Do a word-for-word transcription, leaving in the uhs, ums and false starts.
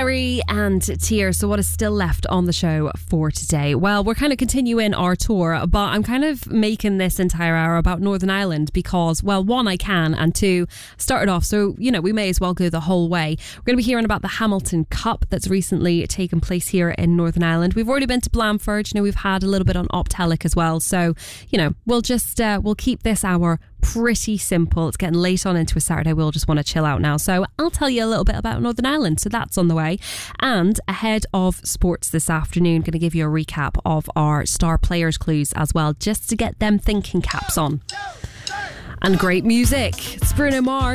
Kerry and Tears. So what is still left on the show for today? Well, we're kind of continuing our tour, but I'm kind of making this entire hour about Northern Ireland because, well, one, I can, and two, started off, so, you know, we may as well go the whole way. We're going to be hearing about the Hamilton Cup that's recently taken place here in Northern Ireland. We've already been to Blanford, you know, we've had a little bit on Optelic as well. So, you know, we'll just, uh, we'll keep this hour pretty simple. It's getting late on into a Saturday. We'll just want to chill out now. So I'll tell you a little bit about Northern Ireland. So that's on the way. And ahead of sports this afternoon, going to give you a recap of our star players clues as well, just to get them thinking caps on. And great music. It's Bruno Mars.